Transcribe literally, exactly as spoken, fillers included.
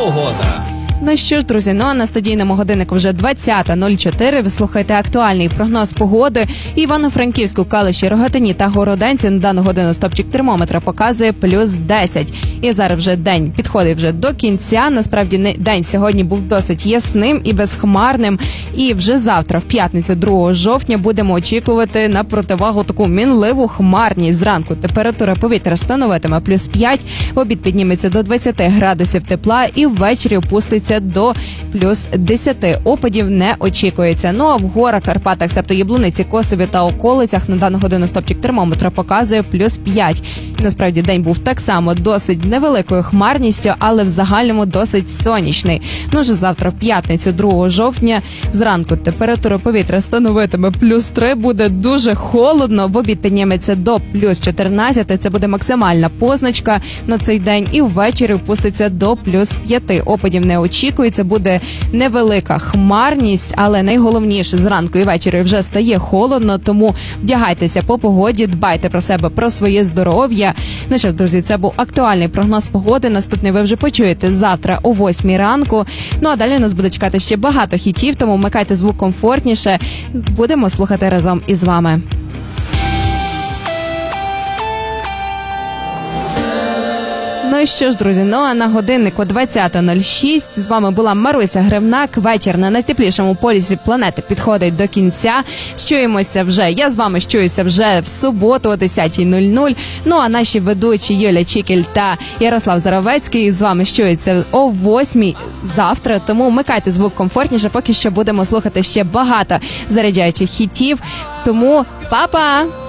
погода. Ну що ж, друзі, ну а на студійному годиннику вже двадцята нуль чотири. Ви слухаєте актуальний прогноз погоди. Івано-Франківську, Калуші, Рогатині та Городенці на дану годину стопчик термометра показує плюс десять. І зараз вже день підходить вже до кінця. Насправді день сьогодні був досить ясним і безхмарним. І вже завтра, в п'ятницю, другого жовтня, будемо очікувати на противагу таку мінливу хмарність. Зранку температура повітря становитиме плюс п'ять, в обід підніметься до двадцяти градусів тепла і ввечері опуститься до плюс десяти. Опадів не очікується. Ну а в горах, Карпатах, себто Яблуниці, Косові та околицях на дану годину стопчик термометра показує плюс п'ять. Насправді день був так само досить невеликою хмарністю, але в загальному досить сонячний. Ну вже завтра, в п'ятницю, другого жовтня, зранку температура повітря становитиме плюс три, буде дуже холодно, в обід підніметься до плюс чотирнадцяти, це буде максимальна позначка на цей день, і ввечері опуститься до плюс п'яти. Опадів не очікується. Очікується, буде невелика хмарність, але найголовніше, зранку і ввечері вже стає холодно, тому вдягайтеся по погоді, дбайте про себе, про своє здоров'я. Ну що ж, друзі, це був актуальний прогноз погоди. Наступний ви вже почуєте завтра о восьмій ранку. Ну а далі нас буде чекати ще багато хітів, тому вмикайте звук комфортніше. Будемо слухати разом із вами. Ну і що ж, друзі, ну а на годиннику двадцята нуль шість. З вами була Маруся Гривнак. Вечір на найтеплішому полюсі планети підходить до кінця. Щуємося вже, я з вами щуюся вже в суботу о десятій нуль нуль. Ну а наші ведучі Юля Чікіль та Ярослав Заровецький з вами щуються о восьмій завтра. Тому вмикайте звук комфортніше, поки що будемо слухати ще багато заряджаючих хітів. Тому па-па!